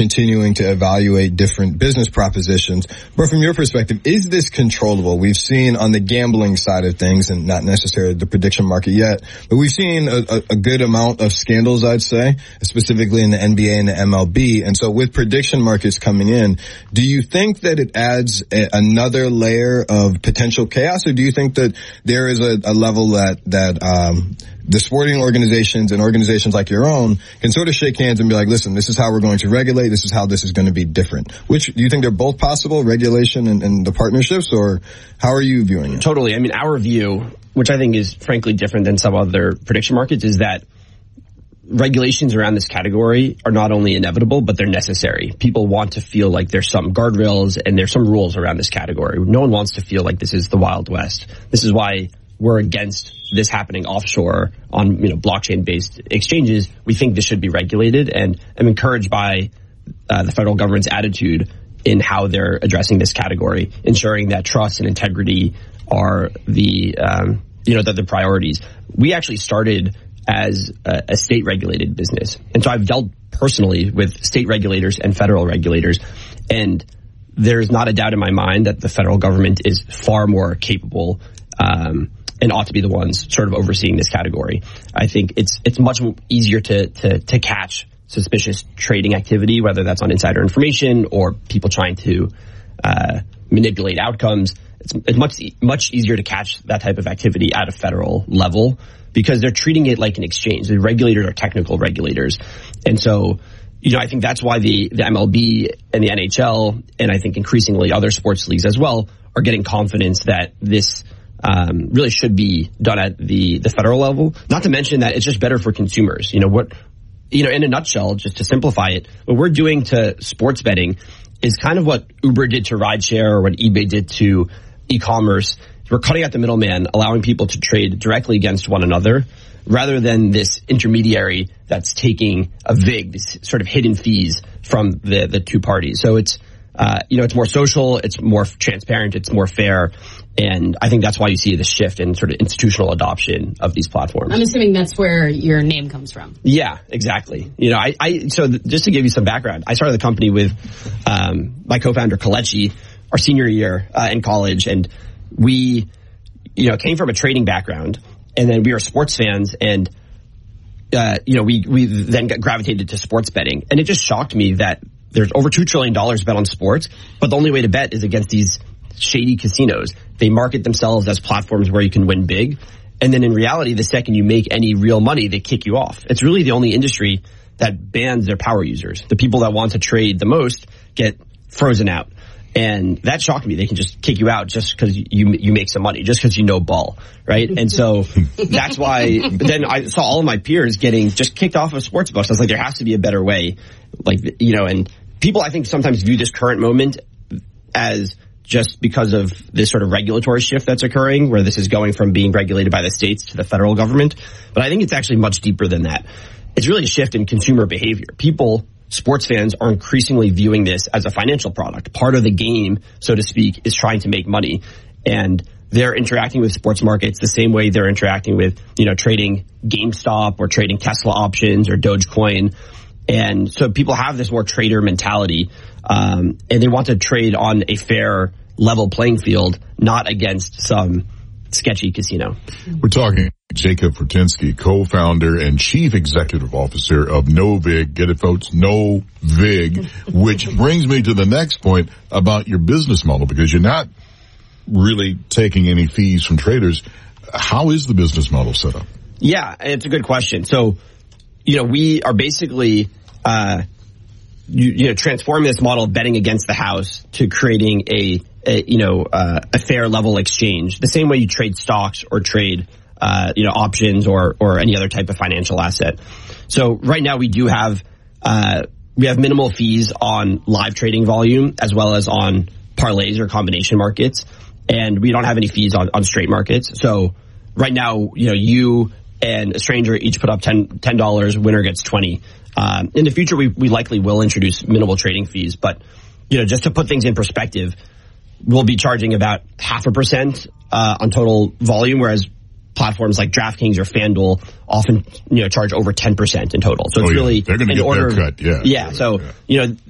continuing to evaluate different business propositions. But from your perspective, is this controllable? We've seen on the gambling side of things, and not necessarily the prediction market yet, but we've seen a good amount of scandals, I'd say, specifically in the NBA and the MLB. And so with prediction markets coming in, do you think that it adds another layer of potential chaos, or do you think that there is a level that the sporting organizations and organizations like your own can sort of shake hands and be like, listen, this is how we're going to regulate, this is how this is going to be different? Which, do you think they're both possible, regulation and the partnerships, or how are you viewing it? Totally. I mean, our view, which I think is frankly different than some other prediction markets, is that regulations around this category are not only inevitable, but they're necessary. People want to feel like there's some guardrails and there's some rules around this category. No one wants to feel like this is the Wild West. This is why we're against this happening offshore on, blockchain-based exchanges. We think this should be regulated, and I'm encouraged by the federal government's attitude in how they're addressing this category, ensuring that trust and integrity are the priorities. We actually started as a state-regulated business, and so I've dealt personally with state regulators and federal regulators, and there's not a doubt in my mind that the federal government is far more capable and ought to be the ones sort of overseeing this category. I think it's much easier to catch suspicious trading activity, whether that's on insider information or people trying to manipulate outcomes. It's much easier to catch that type of activity at a federal level because they're treating it like an exchange. The regulators are technical regulators. And so, I think that's why the MLB and the NHL, and I think increasingly other sports leagues as well, are getting confidence that this really should be done at the federal level. Not to mention that it's just better for consumers. In a nutshell, just to simplify it, what we're doing to sports betting is kind of what Uber did to rideshare or what eBay did to e-commerce. We're cutting out the middleman, allowing people to trade directly against one another, rather than this intermediary that's taking a VIG, this sort of hidden fees from the two parties. So it's more social, it's more transparent, it's more fair. And I think that's why you see the shift in sort of institutional adoption of these platforms. I'm assuming that's where your name comes from. Yeah, exactly. So just to give you some background, I started the company with my co-founder Kelechi, our senior year in college, and we, came from a trading background, and then we were sports fans, and we then got gravitated to sports betting, and it just shocked me that there's over $2 trillion bet on sports, but the only way to bet is against these shady casinos. They market themselves as platforms where you can win big. And then in reality, the second you make any real money, they kick you off. It's really the only industry that bans their power users. The people that want to trade the most get frozen out. And that shocked me. They can just kick you out just because you make some money, just because you know ball, right? And so that's why then I saw all of my peers getting just kicked off of sports books. I was like, there has to be a better way. And people I think sometimes view this current moment as just because of this sort of regulatory shift that's occurring, where this is going from being regulated by the states to the federal government. But I think it's actually much deeper than that. It's really a shift in consumer behavior. Sports fans are increasingly viewing this as a financial product. Part of the game, so to speak, is trying to make money. And they're interacting with sports markets the same way they're interacting with, trading GameStop or trading Tesla options or Dogecoin. And so people have this more trader mentality, and they want to trade on a fair, level playing field, not against some sketchy casino. We're talking Jacob Fortensky, co-founder and chief executive officer of NoVig. Get it, folks? NoVig, which brings me to the next point about your business model, because you're not really taking any fees from traders. How is the business model set up? Yeah, it's a good question. So, we are basically transforming this model of betting against the house to creating a fair level exchange, the same way you trade stocks or trade options or any other type of financial asset. So right now we have minimal fees on live trading volume as well as on parlays or combination markets, and we don't have any fees on straight markets. So right now, you and a stranger each put up $10, winner gets $20. In the future, we likely will introduce minimal trading fees, but just to put things in perspective, we'll be charging about 0.5% on total volume, whereas platforms like DraftKings or FanDuel often charge over 10% in total. So it's really they're going to get their cut. Yeah. So